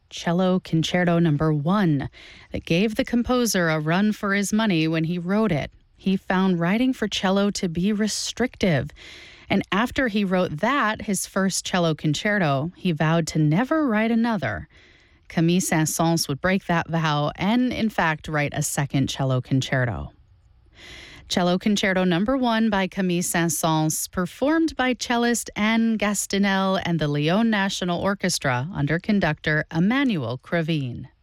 Cello Concerto No. 1 that gave the composer a run for his money when he wrote it. He found writing for cello to be restrictive. And after he wrote that, his first cello concerto, he vowed to never write another. Camille Saint-Saëns would break that vow and, in fact, write a second cello concerto. Cello Concerto No. 1 by Camille Saint-Saëns, performed by cellist Anne Gastinel and the Lyon National Orchestra under conductor Emmanuel Cravine.